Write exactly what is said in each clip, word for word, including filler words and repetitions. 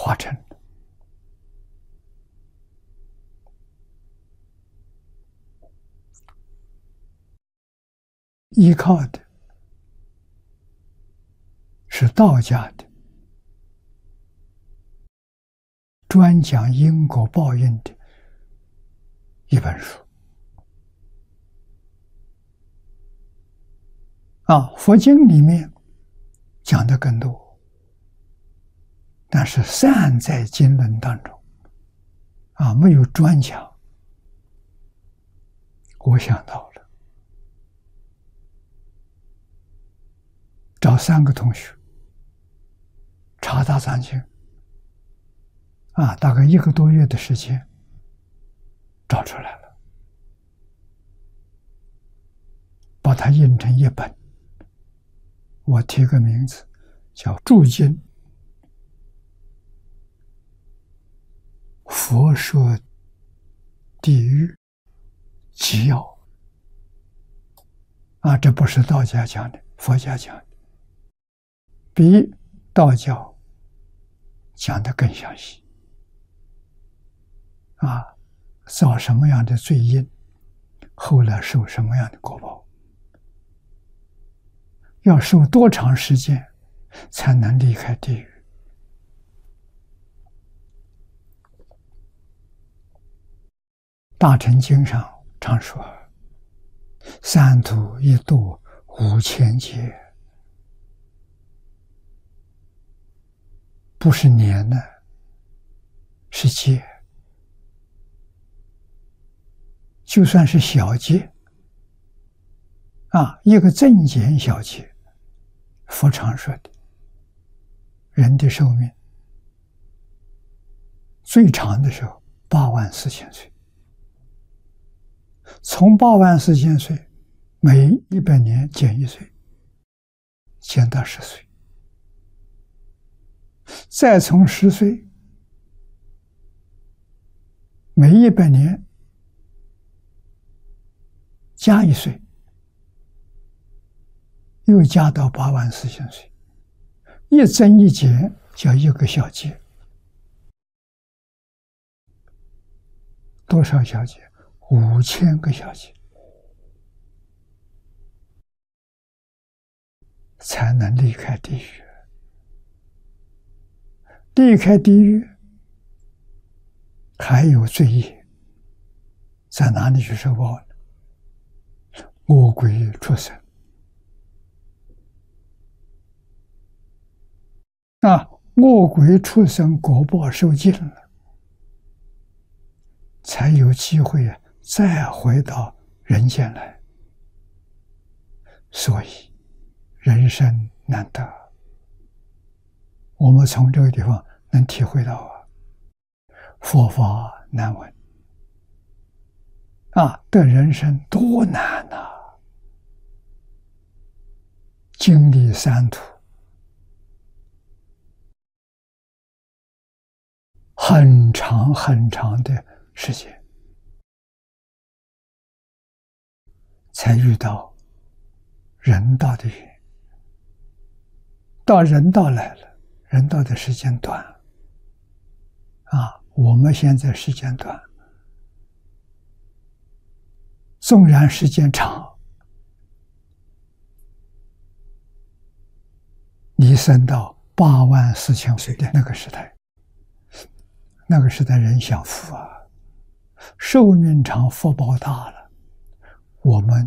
化成的。依靠的是道家的专讲因果报应的一本书啊，佛经里面讲的更多，但是散在经论当中啊，没有专讲。我想到了，找三个同学查大藏经啊，大概一个多月的时间找出来了，把它印成一本，我提个名字叫《注经佛说地狱纪要》啊，这不是道家讲的，佛家讲的，比道教讲的更详细啊，造什么样的罪因，后来受什么样的果报，要受多长时间才能离开地狱。大乘经上常说，三途一度五千劫，不是年呢，是劫。就算是小劫啊，一个增减小劫，佛常说的，人的寿命最长的时候八万四千岁，从八万四千岁每一百年减一岁，减到十岁，再从十岁每一百年加一岁，又加到八万四千岁，一增一减叫一个小节。多少小节？五千个小节，才能离开地狱。离开地狱还有罪业，在哪里去受报呢？恶鬼畜生啊，恶鬼畜生果报受尽了，才有机会啊再回到人间来。所以人生难得，我们从这个地方能体会到啊，佛法难闻啊，得人生多难呐、啊！经历三途，很长很长的时间，才遇到人道的缘。到人道来了，人道的时间短啊，我们现在时间短，纵然时间长，你生到八万四千岁的那个时代，那个时代人享福啊，寿命长，福报大了，我们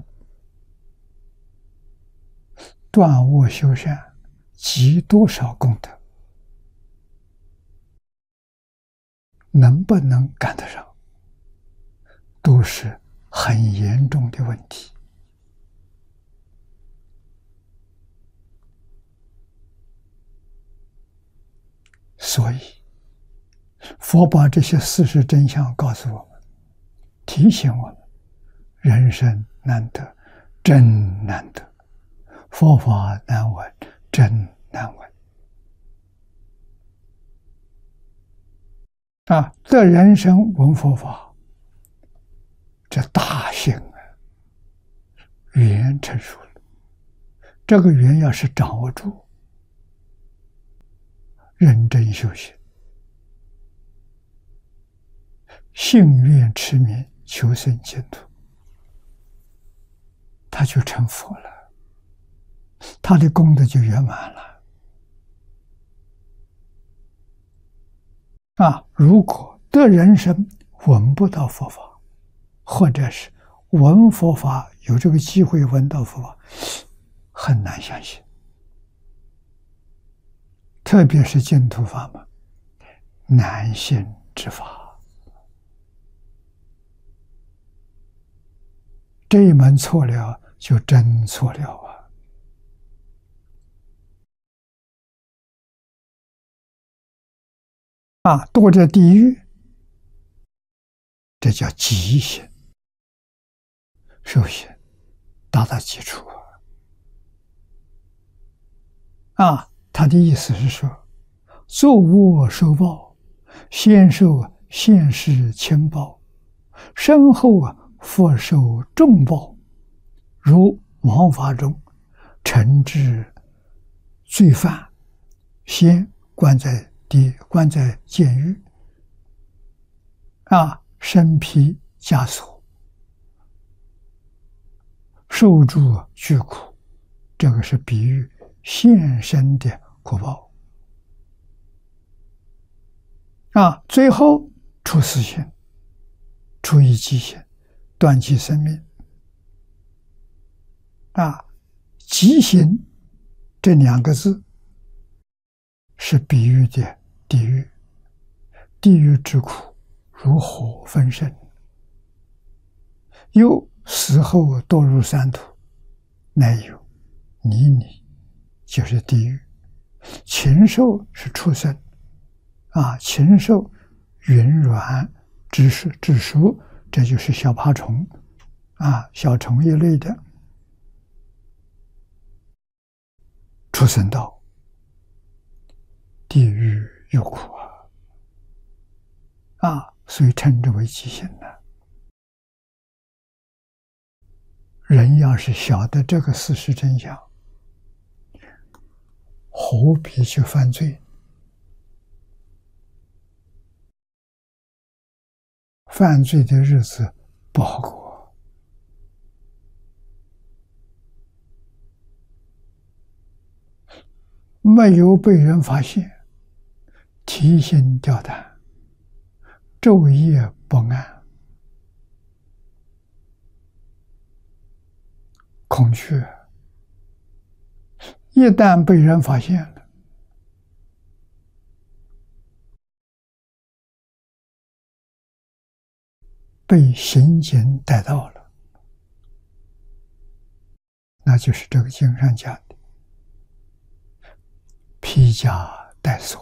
断恶修善，积多少功德，能不能赶得上，都是很严重的问题。所以佛把这些事实真相告诉我们，提醒我们，人生难得，真难得，佛法难闻，真难闻啊！得人生闻佛法，这大幸啊，缘成熟了。这个缘要是掌握住，认真修行， 信愿持名求生净土，他就成佛了，他的功德就圆满了。啊，如果得人生闻不到佛法，或者是闻佛法有这个机会闻到佛法，很难相信。特别是净土法门，难信之法，这一门错了，就真错了啊！啊，堕这地狱，这叫极刑。首先达到基础啊，他的意思是说，作恶受报，先受现世轻报，身后复受重报，如王法中惩治罪犯，先关在地关在监狱啊，身披枷锁，受诸巨苦，这个是比喻现身的果报啊。最后处死刑，处以极刑，断其生命啊。极刑这两个字是比喻的地狱，地狱之苦如火焚身，又死后堕入三途，乃有泥泞，就是地狱；禽兽是畜生啊，禽兽云软之属之属，这就是小爬虫啊，小虫一类的畜生道。地狱有苦啊，啊，所以称之为极刑呢。人要是晓得这个事实真相，何必去犯罪？犯罪的日子不好过。没有被人发现，提心吊胆，昼夜不安，恐惧。一旦被人发现了，被刑警逮到了，那就是这个经上讲的披枷带锁。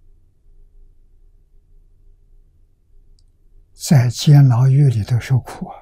在监牢狱里头受苦啊！